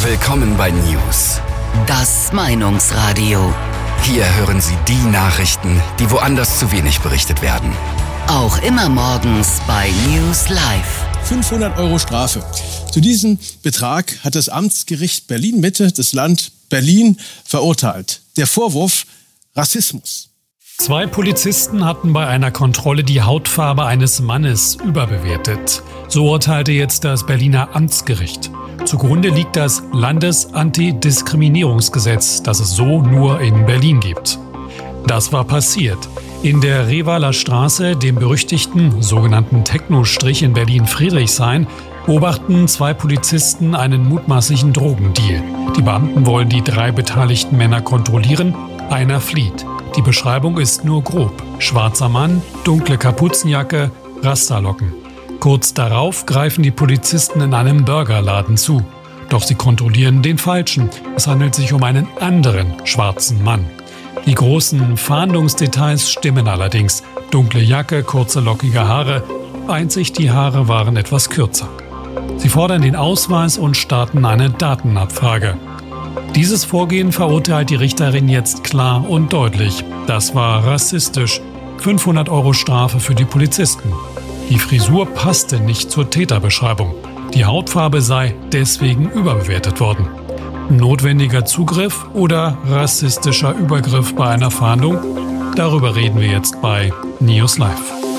Willkommen bei News. Das Meinungsradio. Hier hören Sie die Nachrichten, die woanders zu wenig berichtet werden. Auch immer morgens bei News Live. 500 € Strafe. Zu diesem Betrag hat das Amtsgericht Berlin-Mitte das Land Berlin verurteilt. Der Vorwurf: Rassismus. 2 Polizisten hatten bei einer Kontrolle die Hautfarbe eines Mannes überbewertet. So urteilte jetzt das Berliner Amtsgericht. Zugrunde liegt das Landesantidiskriminierungsgesetz, das es so nur in Berlin gibt. Das war passiert. In der Revaler Straße, dem berüchtigten sogenannten Techno-Strich in Berlin-Friedrichshain, beobachten 2 Polizisten einen mutmaßlichen Drogendeal. Die Beamten wollen die 3 beteiligten Männer kontrollieren. Einer flieht. Die Beschreibung ist nur grob. Schwarzer Mann, dunkle Kapuzenjacke, Rasterlocken. Kurz darauf greifen die Polizisten in einem Burgerladen zu. Doch sie kontrollieren den Falschen. Es handelt sich um einen anderen schwarzen Mann. Die großen Fahndungsdetails stimmen allerdings. Dunkle Jacke, kurze lockige Haare. Einzig die Haare waren etwas kürzer. Sie fordern den Ausweis und starten eine Datenabfrage. Dieses Vorgehen verurteilt die Richterin jetzt klar und deutlich. Das war rassistisch. 500 € Strafe für die Polizisten. Die Frisur passte nicht zur Täterbeschreibung. Die Hautfarbe sei deswegen überbewertet worden. Notwendiger Zugriff oder rassistischer Übergriff bei einer Fahndung? Darüber reden wir jetzt bei News Live.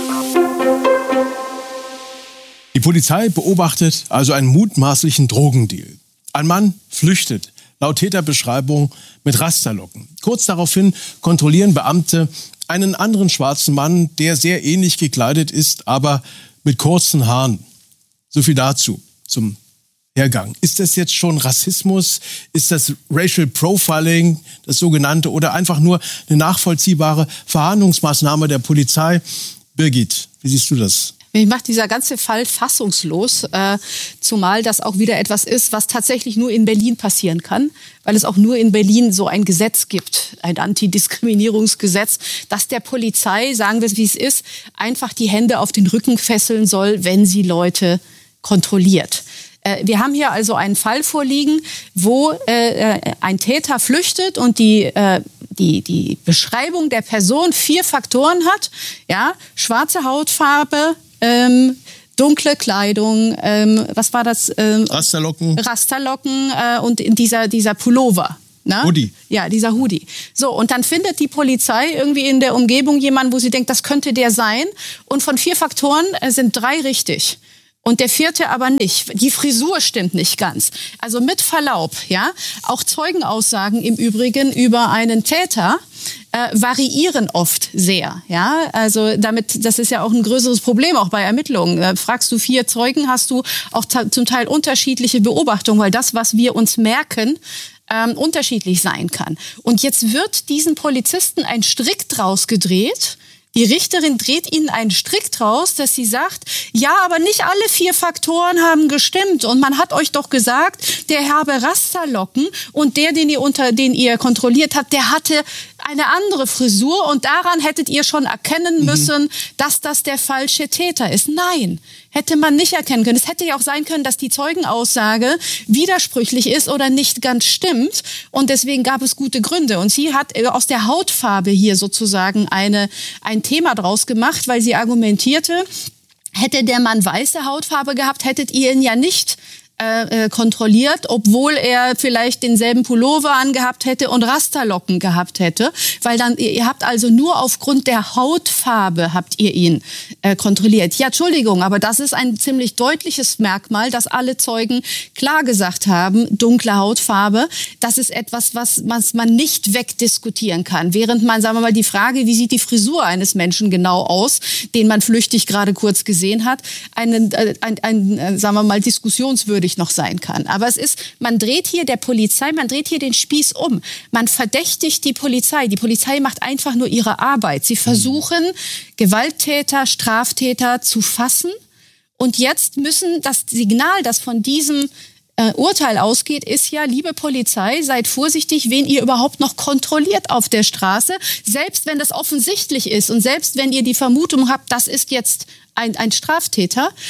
Die Polizei beobachtet also einen mutmaßlichen Drogendeal. Ein Mann flüchtet, laut Täterbeschreibung mit Rasterlocken. Kurz daraufhin kontrollieren Beamte einen anderen schwarzen Mann, der sehr ähnlich gekleidet ist, aber mit kurzen Haaren. So viel dazu zum Hergang. Ist das jetzt schon Rassismus? Ist das Racial Profiling, das sogenannte, oder einfach nur eine nachvollziehbare Verhandlungsmaßnahme der Polizei? Birgit, wie siehst du das? Mich macht dieser ganze Fall fassungslos, zumal das auch wieder etwas ist, was tatsächlich nur in Berlin passieren kann, weil es auch nur in Berlin so ein Gesetz gibt, ein Antidiskriminierungsgesetz, das der Polizei, sagen wir es wie es ist, einfach die Hände auf den Rücken fesseln soll, wenn sie Leute kontrolliert. Wir haben hier also einen Fall vorliegen, wo ein Täter flüchtet und die Beschreibung der Person 4 Faktoren hat, ja, schwarze Hautfarbe, dunkle Kleidung, was war das? Rasterlocken und dieser Pullover. Ne? Hoodie. Ja, dieser Hoodie. So, und dann findet die Polizei irgendwie in der Umgebung jemanden, wo sie denkt, das könnte der sein. Und von 4 Faktoren sind 3 richtig. Und der 4. aber nicht. Die Frisur stimmt nicht ganz. Also mit Verlaub, ja, auch Zeugenaussagen im Übrigen über einen Täter variieren oft sehr, ja. Also das ist ja auch ein größeres Problem auch bei Ermittlungen. Fragst du 4 Zeugen, hast du auch zum Teil unterschiedliche Beobachtungen, weil das, was wir uns merken, unterschiedlich sein kann. Und jetzt wird diesen Polizisten ein Strick draus gedreht. Die Richterin dreht ihnen einen Strick draus, dass sie sagt, ja, aber nicht alle 4 Faktoren haben gestimmt. Und man hat euch doch gesagt, der habe Rasterlocken und den ihr kontrolliert habt, der hatte eine andere Frisur und daran hättet ihr schon erkennen müssen, dass das der falsche Täter ist. Nein, hätte man nicht erkennen können. Es hätte ja auch sein können, dass die Zeugenaussage widersprüchlich ist oder nicht ganz stimmt. Und deswegen gab es gute Gründe. Und sie hat aus der Hautfarbe hier sozusagen ein Thema draus gemacht, weil sie argumentierte, hätte der Mann weiße Hautfarbe gehabt, hättet ihr ihn ja nicht kontrolliert, obwohl er vielleicht denselben Pullover angehabt hätte und Rasterlocken gehabt hätte, weil dann ihr habt also nur aufgrund der Hautfarbe habt ihr ihn kontrolliert. Ja, Entschuldigung, aber das ist ein ziemlich deutliches Merkmal, dass alle Zeugen klar gesagt haben, dunkle Hautfarbe, das ist etwas, was man nicht wegdiskutieren kann. Während man, sagen wir mal, die Frage, wie sieht die Frisur eines Menschen genau aus, den man flüchtig gerade kurz gesehen hat, sagen wir mal, diskussionswürdig noch sein kann. Aber man dreht hier den Spieß um. Man verdächtigt die Polizei. Die Polizei macht einfach nur ihre Arbeit. Sie versuchen, Gewalttäter, Straftäter zu fassen. Und jetzt müssen das Signal, das von diesem Urteil ausgeht, ist ja, liebe Polizei, seid vorsichtig, wen ihr überhaupt noch kontrolliert auf der Straße. Selbst wenn das offensichtlich ist und selbst wenn ihr die Vermutung habt, das ist jetzt ein Straftäter,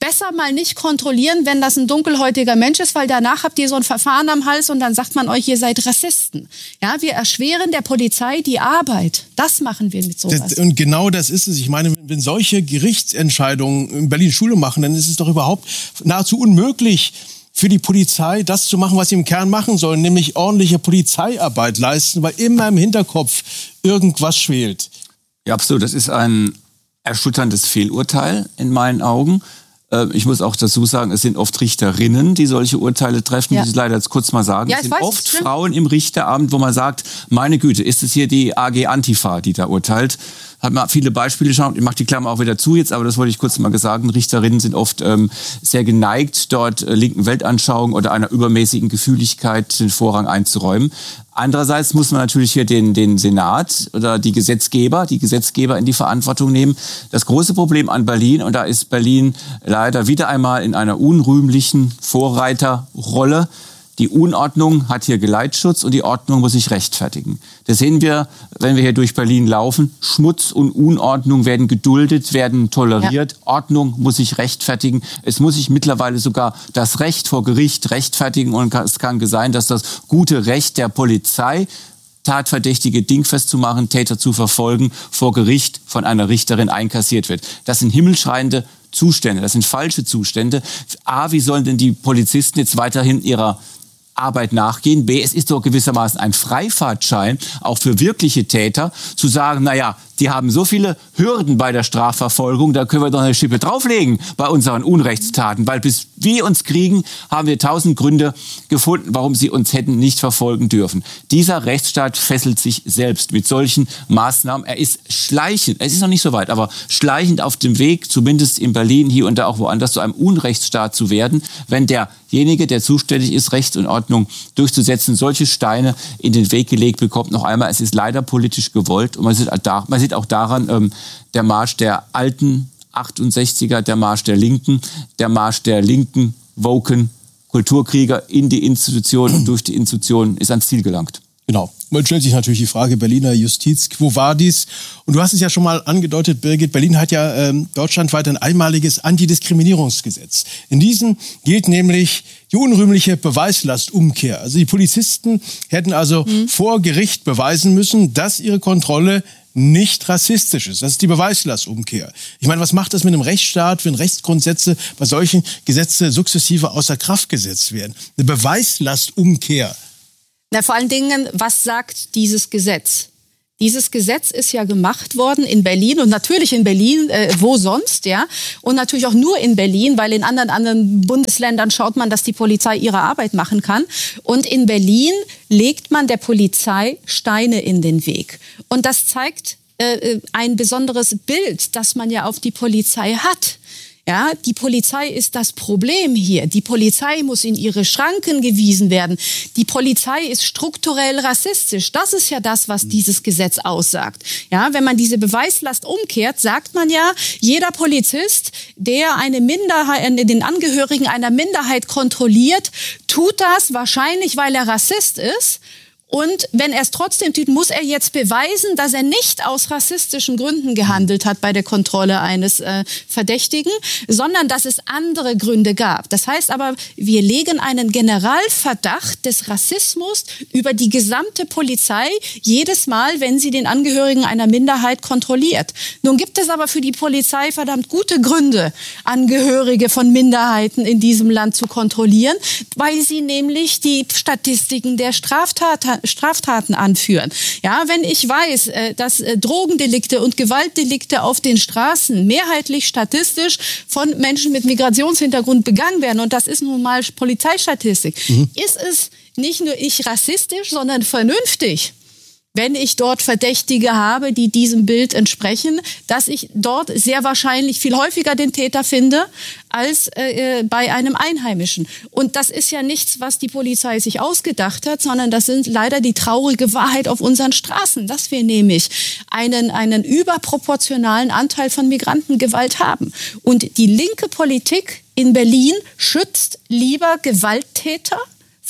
besser mal nicht kontrollieren, wenn das ein dunkelhäutiger Mensch ist, weil danach habt ihr so ein Verfahren am Hals und dann sagt man euch, ihr seid Rassisten. Ja, wir erschweren der Polizei die Arbeit. Das machen wir mit sowas. Und genau das ist es. Ich meine, wenn solche Gerichtsentscheidungen in Berlin Schule machen, dann ist es doch überhaupt nahezu unmöglich für die Polizei, das zu machen, was sie im Kern machen sollen, nämlich ordentliche Polizeiarbeit leisten, weil immer im Hinterkopf irgendwas schwelt. Ja, absolut. Das ist ein erschütterndes Fehlurteil in meinen Augen. Ich muss auch dazu sagen, es sind oft Richterinnen, die solche Urteile treffen, muss ich leider jetzt kurz mal sagen. Ja, es sind oft Frauen im Richteramt, wo man sagt, meine Güte, ist es hier die AG Antifa, die da urteilt? Hat man viele Beispiele schon, ich mache die Klammer auch wieder zu jetzt, aber das wollte ich kurz mal sagen. Richterinnen sind oft sehr geneigt, dort linken Weltanschauung oder einer übermäßigen Gefühligkeit den Vorrang einzuräumen. Andererseits muss man natürlich hier den Senat oder die Gesetzgeber in die Verantwortung nehmen. Das große Problem an Berlin, und da ist Berlin leider wieder einmal in einer unrühmlichen Vorreiterrolle. Die Unordnung hat hier Geleitschutz und die Ordnung muss sich rechtfertigen. Das sehen wir, wenn wir hier durch Berlin laufen. Schmutz und Unordnung werden geduldet, werden toleriert. Ja. Ordnung muss sich rechtfertigen. Es muss sich mittlerweile sogar das Recht vor Gericht rechtfertigen. Und es kann sein, dass das gute Recht der Polizei, Tatverdächtige dingfest zu machen, Täter zu verfolgen, vor Gericht von einer Richterin einkassiert wird. Das sind himmelschreiende Zustände, das sind falsche Zustände. A, wie sollen denn die Polizisten jetzt weiterhin ihrer Arbeit nachgehen? B, es ist doch gewissermaßen ein Freifahrtschein, auch für wirkliche Täter, zu sagen, naja, die haben so viele Hürden bei der Strafverfolgung, da können wir doch eine Schippe drauflegen bei unseren Unrechtstaten, weil bis wir uns kriegen, haben wir 1000 Gründe gefunden, warum sie uns hätten nicht verfolgen dürfen. Dieser Rechtsstaat fesselt sich selbst mit solchen Maßnahmen. Er ist schleichend, es ist noch nicht so weit, aber schleichend auf dem Weg, zumindest in Berlin, hier und da auch woanders, zu einem Unrechtsstaat zu werden, wenn derjenige, der zuständig ist, Recht und Ordnung durchzusetzen, solche Steine in den Weg gelegt bekommt. Noch einmal, es ist leider politisch gewollt und man sieht auch daran, der Marsch der alten 68er, der Marsch der Linken, der Marsch der linken, woken Kulturkrieger in die Institutionen und durch die Institutionen ist ans Ziel gelangt. Genau. Man stellt sich natürlich die Frage, Berliner Justiz, quo vadis? Und du hast es ja schon mal angedeutet, Birgit, Berlin hat ja deutschlandweit ein einmaliges Antidiskriminierungsgesetz. In diesem gilt nämlich die unrühmliche Beweislastumkehr. Also die Polizisten hätten also vor Gericht beweisen müssen, dass ihre Kontrolle nicht rassistisch ist. Das ist die Beweislastumkehr. Ich meine, was macht das mit einem Rechtsstaat, wenn Rechtsgrundsätze bei solchen Gesetzen sukzessive außer Kraft gesetzt werden? Eine Beweislastumkehr. Na, vor allen Dingen, was sagt dieses Gesetz? Dieses Gesetz ist ja gemacht worden in Berlin und natürlich in Berlin, wo sonst, ja? Und natürlich auch nur in Berlin, weil in anderen Bundesländern schaut man, dass die Polizei ihre Arbeit machen kann. Und in Berlin legt man der Polizei Steine in den Weg. Und das zeigt ein besonderes Bild, das man ja auf die Polizei hat. Ja, die Polizei ist das Problem hier. Die Polizei muss in ihre Schranken gewiesen werden. Die Polizei ist strukturell rassistisch. Das ist ja das, was dieses Gesetz aussagt. Ja, wenn man diese Beweislast umkehrt, sagt man ja, jeder Polizist, der eine Minderheit, den Angehörigen einer Minderheit kontrolliert, tut das wahrscheinlich, weil er Rassist ist. Und wenn er es trotzdem tut, muss er jetzt beweisen, dass er nicht aus rassistischen Gründen gehandelt hat bei der Kontrolle eines Verdächtigen, sondern dass es andere Gründe gab. Das heißt aber, wir legen einen Generalverdacht des Rassismus über die gesamte Polizei jedes Mal, wenn sie den Angehörigen einer Minderheit kontrolliert. Nun gibt es aber für die Polizei verdammt gute Gründe, Angehörige von Minderheiten in diesem Land zu kontrollieren, weil sie nämlich die Statistiken der Straftaten anführen. Ja, wenn ich weiß, dass Drogendelikte und Gewaltdelikte auf den Straßen mehrheitlich statistisch von Menschen mit Migrationshintergrund begangen werden, und das ist nun mal Polizeistatistik, ist es nicht nur rassistisch, sondern vernünftig, wenn ich dort Verdächtige habe, die diesem Bild entsprechen, dass ich dort sehr wahrscheinlich viel häufiger den Täter finde als bei einem Einheimischen. Und das ist ja nichts, was die Polizei sich ausgedacht hat, sondern das sind leider die traurige Wahrheit auf unseren Straßen, dass wir nämlich einen überproportionalen Anteil von Migrantengewalt haben. Und die linke Politik in Berlin schützt lieber Gewalttäter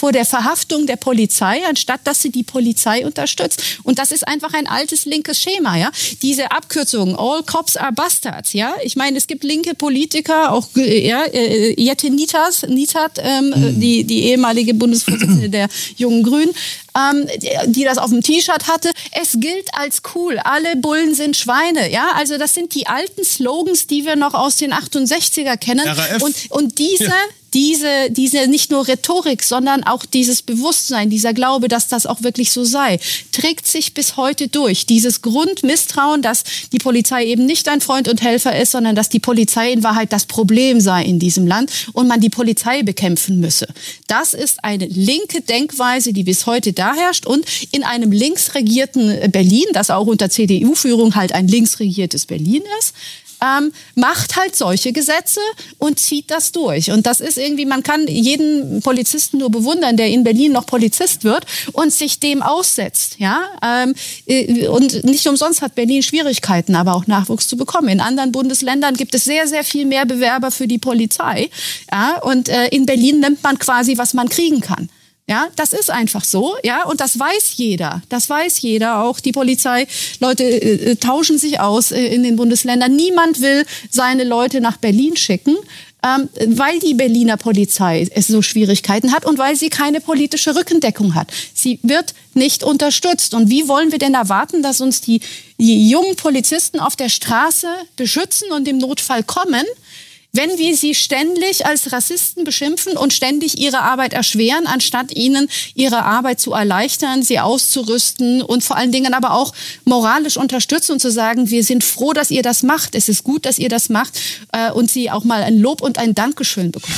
vor der Verhaftung der Polizei, anstatt dass sie die Polizei unterstützt. Und das ist einfach ein altes linkes Schema, ja. Diese Abkürzung, all cops are bastards, ja. Ich meine, es gibt linke Politiker, auch Jette Nitat, die ehemalige Bundesvorsitzende der Jungen Grünen, die das auf dem T-Shirt hatte. Es gilt als cool. Alle Bullen sind Schweine. Ja, also das sind die alten Slogans, die wir noch aus den 68er kennen. RAF. Und diese nicht nur Rhetorik, sondern auch dieses Bewusstsein, dieser Glaube, dass das auch wirklich so sei, trägt sich bis heute durch. Dieses Grundmisstrauen, dass die Polizei eben nicht ein Freund und Helfer ist, sondern dass die Polizei in Wahrheit das Problem sei in diesem Land und man die Polizei bekämpfen müsse. Das ist eine linke Denkweise, die bis heute da herrscht und in einem linksregierten Berlin, das auch unter CDU-Führung halt ein linksregiertes Berlin ist, macht halt solche Gesetze und zieht das durch. Und das ist irgendwie, man kann jeden Polizisten nur bewundern, der in Berlin noch Polizist wird und sich dem aussetzt. Ja? Und nicht umsonst hat Berlin Schwierigkeiten, aber auch Nachwuchs zu bekommen. In anderen Bundesländern gibt es sehr, sehr viel mehr Bewerber für die Polizei. Ja? Und in Berlin nimmt man quasi, was man kriegen kann. Ja, das ist einfach so, ja, und das weiß jeder. Das weiß jeder, auch die Polizei. Leute tauschen sich aus in den Bundesländern. Niemand will seine Leute nach Berlin schicken, weil die Berliner Polizei es so Schwierigkeiten hat und weil sie keine politische Rückendeckung hat. Sie wird nicht unterstützt. Und wie wollen wir denn erwarten, dass uns die jungen Polizisten auf der Straße beschützen und im Notfall kommen, wenn wir sie ständig als Rassisten beschimpfen und ständig ihre Arbeit erschweren, anstatt ihnen ihre Arbeit zu erleichtern, sie auszurüsten und vor allen Dingen aber auch moralisch unterstützen und zu sagen, wir sind froh, dass ihr das macht, es ist gut, dass ihr das macht und sie auch mal ein Lob und ein Dankeschön bekommen.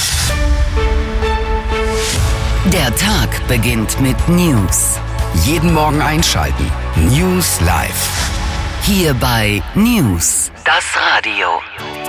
Der Tag beginnt mit News. Jeden Morgen einschalten. News Live. Hier bei News, das Radio.